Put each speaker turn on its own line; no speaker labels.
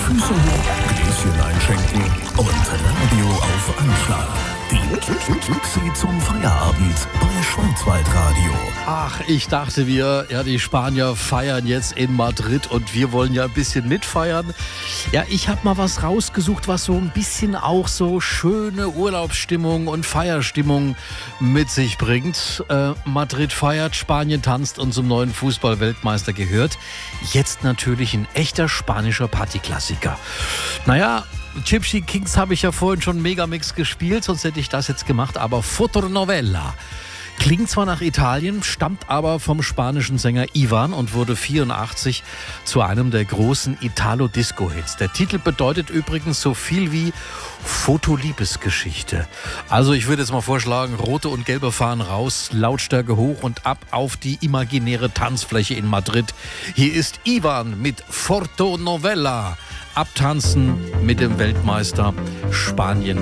Füße hoch, Gläschen einschenken und Radio auf Anschlag. Die Mixi zum Feierabend bei Schwarzwaldradio.
Ach, ich dachte die Spanier feiern jetzt in Madrid und wir wollen ja ein bisschen mitfeiern. Ja, ich habe mal was rausgesucht, was so ein bisschen auch so schöne Urlaubsstimmung und Feierstimmung mit sich bringt. Madrid feiert, Spanien tanzt und zum neuen Fußball-Weltmeister gehört. Jetzt natürlich ein echter spanischer Partyklassiker. Naja, Gypsy Kings habe ich ja vorhin schon Megamix gespielt, sonst hätte ich das jetzt gemacht, aber Fotonovella klingt zwar nach Italien, stammt aber vom spanischen Sänger Ivan und wurde 1984 zu einem der großen Italo-Disco-Hits. Der Titel bedeutet übrigens so viel wie Fotoliebesgeschichte. Also ich würde jetzt mal vorschlagen, rote und gelbe Fahnen raus, Lautstärke hoch und ab auf die imaginäre Tanzfläche in Madrid. Hier ist Ivan mit Fotonovella. Abtanzen mit dem Weltmeister Spanien.